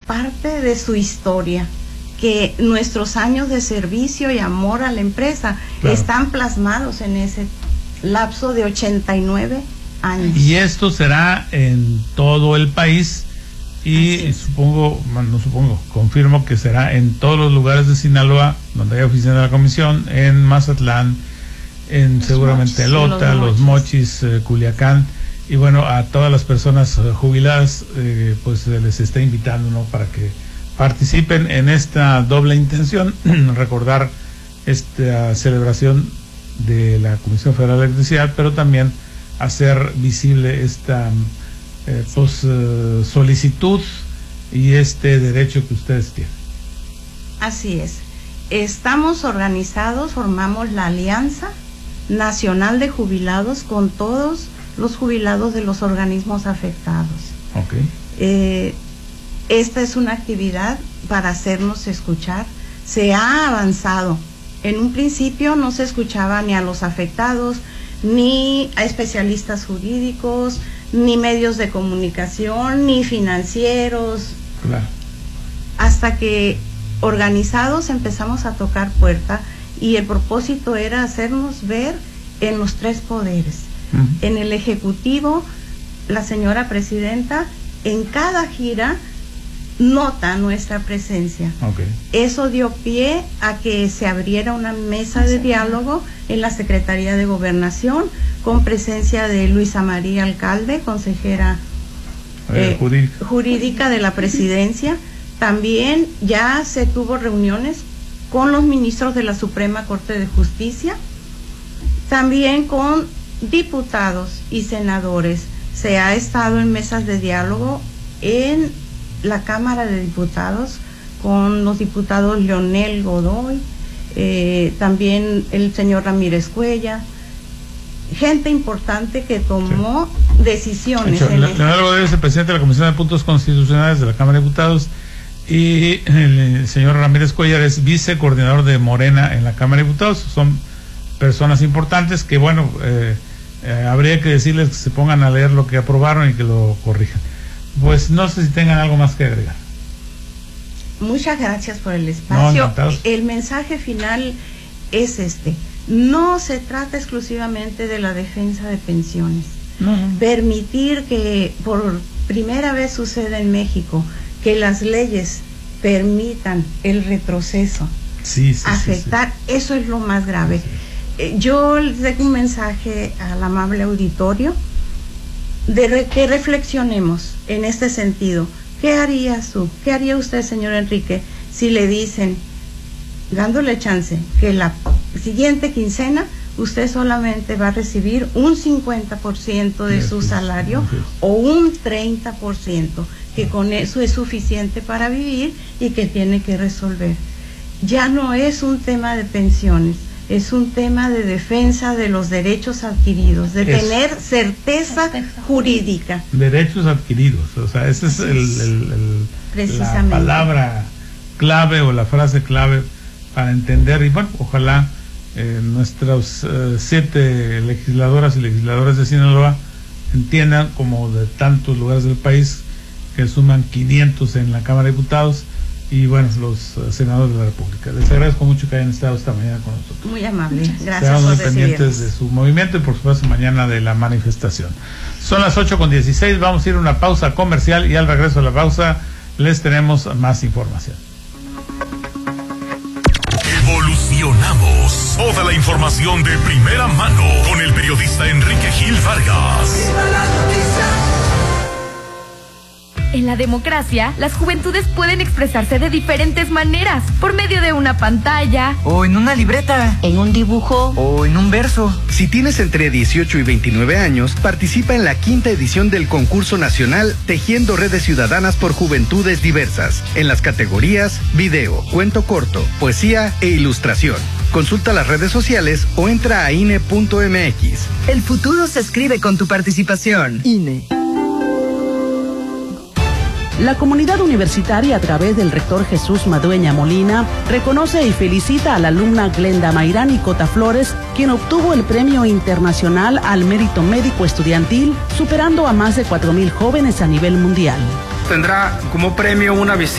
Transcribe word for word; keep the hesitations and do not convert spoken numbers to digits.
parte de su historia, que nuestros años de servicio y amor a la empresa claro. están plasmados en ese lapso de ochenta y nueve años. Y esto será en todo el país y supongo, no supongo, confirmo que será en todos los lugares de Sinaloa donde hay oficina de la comisión, en Mazatlán, en los seguramente mochis, Lota, los Mochis, eh, Culiacán, y bueno, a todas las personas eh, jubiladas eh, pues se les está invitando, ¿no?, para que participen en esta doble intención, recordar esta celebración de la Comisión Federal de Electricidad, pero también hacer visible esta eh, pues, eh, solicitud y este derecho que ustedes tienen. Así es. Estamos organizados, formamos la Alianza Nacional de Jubilados con todos los jubilados de los organismos afectados. Okay. Eh, esta es una actividad para hacernos escuchar. Se ha avanzado. En un principio no se escuchaba ni a los afectados, ni a especialistas jurídicos, ni medios de comunicación, ni financieros. Claro. Hasta que organizados empezamos a tocar puerta y el propósito era hacernos ver en los tres poderes. Uh-huh. En el Ejecutivo, la señora Presidenta en cada gira nota nuestra presencia. Okay. Eso dio pie a que se abriera una mesa de diálogo en la Secretaría de Gobernación con presencia de Luisa María Alcalde, consejera eh, jurídica. jurídica de la Presidencia. También ya se tuvo reuniones con los ministros de la Suprema Corte de Justicia, también con diputados y senadores. Se ha estado en mesas de diálogo en la Cámara de Diputados con los diputados Leonel Godoy, eh, también el señor Ramírez Cuellar, gente importante que tomó sí. decisiones. Hecho, Leonel Godoy es el presidente de la Comisión de Puntos Constitucionales de la Cámara de Diputados y el señor Ramírez Cuellar es vicecoordinador de Morena en la Cámara de Diputados. Son personas importantes que, bueno, eh, eh, habría que decirles que se pongan a leer lo que aprobaron y que lo corrijan. Pues no sé si tengan algo más que agregar. Muchas gracias por el espacio. No, el mensaje final es este: no se trata exclusivamente de la defensa de pensiones. No, no. Permitir que por primera vez suceda en México que las leyes permitan el retroceso, sí, sí, afectar, sí, sí. Eso es lo más grave. Sí, sí. Eh, yo les dejo un mensaje al amable auditorio de re, que reflexionemos en este sentido. ¿Qué harías tú? ¿Qué haría usted, señor Enrique, si le dicen, dándole chance, que la siguiente quincena usted solamente va a recibir un cincuenta por ciento de su salario o un treinta por ciento, que con eso es suficiente para vivir y que tiene que resolver? Ya no es un tema de pensiones, es un tema de defensa de los derechos adquiridos, de es, tener certeza jurídica. Derechos adquiridos, o sea, esa es el, el, el, la palabra clave o la frase clave para entender. Y bueno, ojalá eh, nuestras eh, siete legisladoras y legisladores de Sinaloa entiendan, como de tantos lugares del país, que suman quinientos en la Cámara de Diputados, y bueno, los uh, senadores de la República. Les agradezco mucho que hayan estado esta mañana con nosotros. Muy amable, gracias. Estamos por muy pendientes de su movimiento y por supuesto mañana de la manifestación. Son las ocho con dieciséis, vamos a ir a una pausa comercial y al regreso de la pausa les tenemos más información. Evolucionamos. Toda la información de primera mano con el periodista Enrique Gil Vargas. En la democracia, las juventudes pueden expresarse de diferentes maneras, por medio de una pantalla, o en una libreta, en un dibujo, o en un verso. Si tienes entre dieciocho y veintinueve años, participa en la quinta edición del concurso nacional Tejiendo Redes Ciudadanas por Juventudes Diversas, en las categorías video, cuento corto, poesía e ilustración. Consulta las redes sociales o entra a I N E punto M X. El futuro se escribe con tu participación. I N E. La comunidad universitaria, a través del rector Jesús Madueña Molina, reconoce y felicita a la alumna Glenda Mayrán y Cota Flores, quien obtuvo el Premio Internacional al Mérito Médico Estudiantil, superando a más de cuatro mil jóvenes a nivel mundial. Tendrá como premio una visita